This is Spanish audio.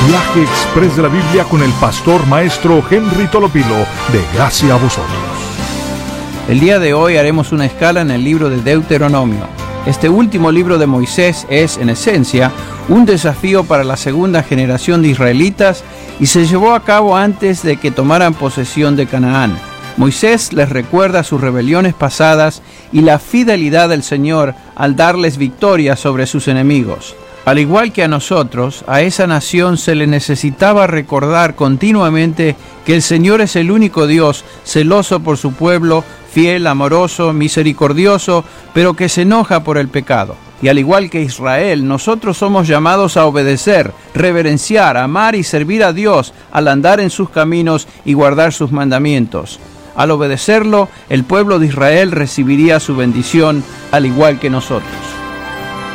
Viaje Express de la Biblia con el pastor maestro Henry Tolopilo, de gracia a vosotros. El día de hoy haremos una escala en el libro de Deuteronomio. Este último libro de Moisés es, en esencia, un desafío para la segunda generación de israelitas y se llevó a cabo antes de que tomaran posesión de Canaán. Moisés les recuerda sus rebeliones pasadas y la fidelidad del Señor al darles victoria sobre sus enemigos. Al igual que a nosotros, a esa nación se le necesitaba recordar continuamente que el Señor es el único Dios celoso por su pueblo, fiel, amoroso, misericordioso, pero que se enoja por el pecado. Y al igual que Israel, nosotros somos llamados a obedecer, reverenciar, amar y servir a Dios al andar en sus caminos y guardar sus mandamientos. Al obedecerlo, el pueblo de Israel recibiría su bendición, al igual que nosotros.